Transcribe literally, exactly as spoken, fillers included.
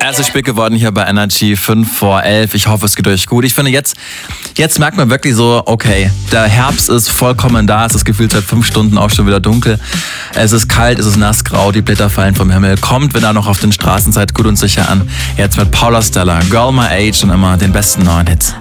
Es ist spät geworden hier bei Energy, fünf vor elf. Ich hoffe, es geht euch gut. Ich finde, jetzt, jetzt merkt man wirklich so, okay, der Herbst ist vollkommen da. Es ist gefühlt seit fünf Stunden auch schon wieder dunkel. Es ist kalt, es ist nassgrau, die Blätter fallen vom Himmel. Kommt, wenn ihr noch auf den Straßen seid, gut und sicher an. Jetzt mit Paula Stella, Girl My Age und immer den besten neuen Hits.